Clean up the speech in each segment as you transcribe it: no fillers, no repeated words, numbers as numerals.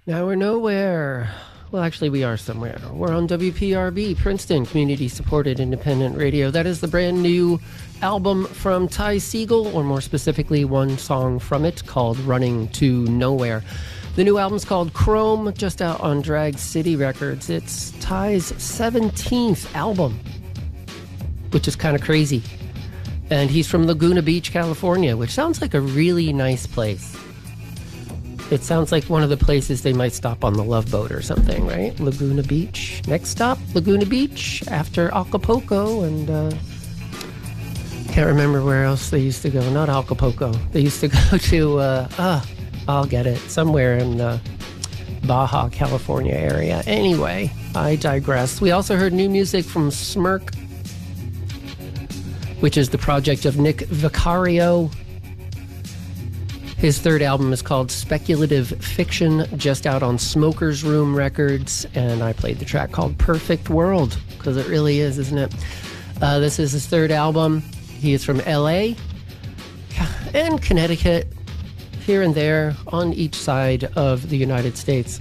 Now we're nowhere. Well, actually, we are somewhere. We're on WPRB, Princeton, community-supported independent radio. That is the brand new album from Ty Segall, or more specifically, one song from it called Running to Nowhere. The new album's called Chrome, just out on Drag City Records. It's Ty's 17th album, which is kind of crazy. And he's from Laguna Beach, California, which sounds like a really nice place. It sounds like one of the places they might stop on the Love Boat or something, right? Laguna Beach. Next stop, Laguna Beach, after Acapulco, and can't remember where else they used to go. Not Acapulco. They used to go to, I'll get it, somewhere in the Baja, California area. Anyway, I digress. We also heard new music from Smirk, which is the project of Nick Vicario. His third album is called Speculative Fiction, just out on Smoker's Room Records, and I played the track called Perfect World, because it really is, isn't it? This is his third album. He is from LA and Connecticut, here and there on each side of the United States.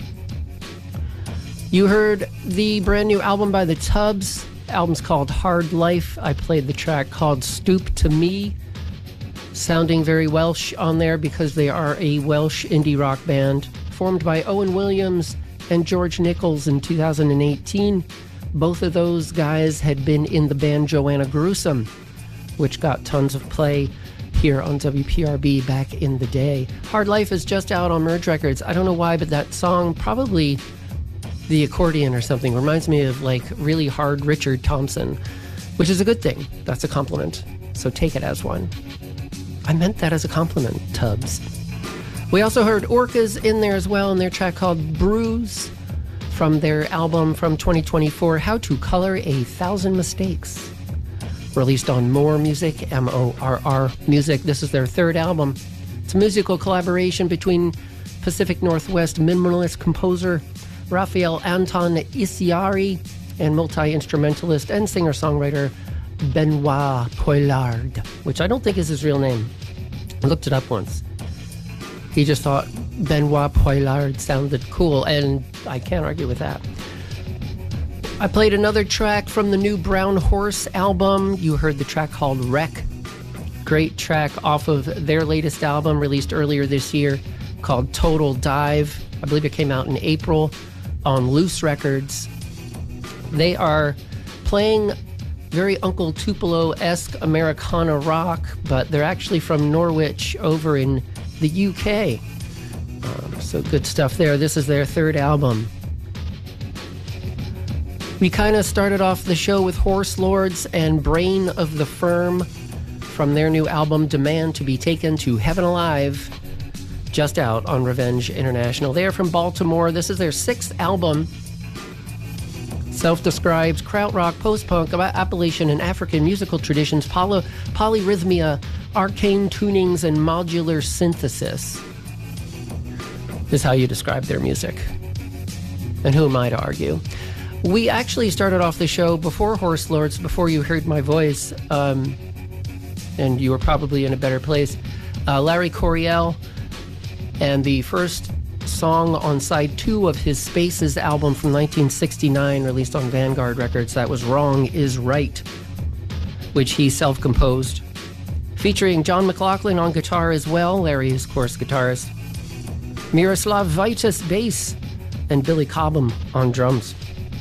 You heard the brand new album by the Tubbs. The album's called Hard Life. I played the track called Stoop to Me, sounding very Welsh on there because they are a Welsh indie rock band formed by Owen Williams and George Nichols in 2018. Both of those guys had been in the band Joanna Gruesome, which got tons of play here on WPRB back in the day. Hard Life is just out on Merge Records. I don't know why, but that song, probably the accordion or something, reminds me of like really hard Richard Thompson, which is a good thing. That's a compliment. So take it as one. I meant that as a compliment, Tubbs. We also heard Orcas in there as well, and their track called Bruise from their album from 2024, How to Color a Thousand Mistakes, released on More Music, M-O-R-R Music. This is their third album. It's a musical collaboration between Pacific Northwest minimalist composer Raphael Anton Isiari and multi-instrumentalist and singer-songwriter Benoit Poillard, which I don't think is his real name. I looked it up once. He just thought Benoit Poillard sounded cool, and I can't argue with that. I played another track from the new Brown Horse album. You heard the track called Wreck. Great track off of their latest album released earlier this year called Total Dive. I believe it came out in April on Loose Records. They are playing very Uncle Tupelo-esque Americana rock, but they're actually from Norwich over in the UK. So good stuff there. This is their third album. We kind of started off the show with Horse Lords and Brain of the Firm from their new album Demand to be Taken to Heaven Alive, just out on Revenge International. They are from Baltimore. This is their sixth album. Self-described krautrock, post-punk, Appalachian and African musical traditions, polyrhythmia, arcane tunings, and modular synthesis is how you describe their music. And who am I to argue? We actually started off the show before Horse Lords, before you heard my voice, and you were probably in a better place. Larry Coryell, and the first song on side 2 of his Spaces album from 1969, released on Vanguard Records. That was Wrong is Right, which he self-composed, featuring John McLaughlin on guitar as well. Larry is, of course, guitarist. Miroslav Vitus bass, and Billy Cobham on drums.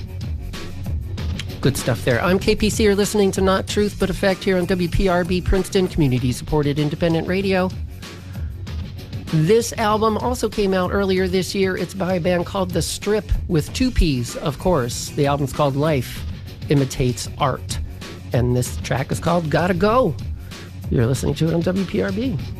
Good stuff there. I'm KPC. You're listening to Not Truth But Effect here on WPRB Princeton, community-supported independent radio. This album also came out earlier this year. It's by a band called The Strip, with 2 P's, of course. The album's called Life Imitates Art, and this track is called Gotta Go. You're listening to it on WPRB.